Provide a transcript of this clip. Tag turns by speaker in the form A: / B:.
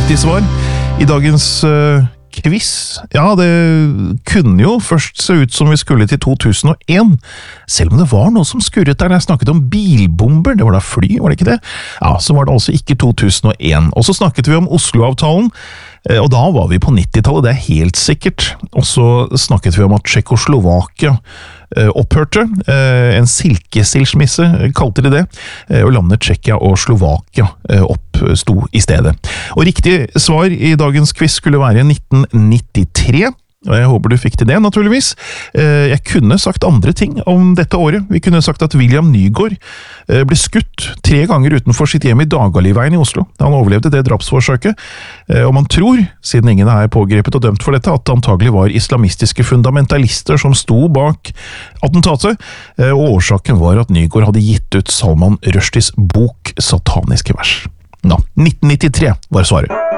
A: riktig svar i dagens quiz. Ja, det kunne jo først se ut som vi skulle til 2001, selv om det var noe som skurret der. Jeg snakket om bilbomber, det var da fly, var det ikke det? Ja, så var det altså ikke 2001. Og så snakket vi om Oslo-avtalen, og da var vi på 90-tallet, det er helt sikkert. Og så snakket vi om at Tsjekkoslovakia opphørte, en silkestilsmisse kalte de det, og landet Tsjekkia og Slovakia oppsto i stedet. Og riktig svar i dagens quiz skulle være 1993, og jeg håper du fikk til det, naturligvis. Jeg kunne sagt andre ting om dette året. Vi kunne sagt at William Nygaard ble skutt 3 ganger utenfor sitt hjem i Dagaliveien i Oslo. Han overlevde det drapsforsøket, og man tror, siden ingen er pågrepet og dømt for dette, at det antagelig var islamistiske fundamentalister som sto bak attentatet, og årsaken var at Nygaard hadde gitt ut Salman Rushdies bok Sataniske vers. Nå, 1993 var svaret.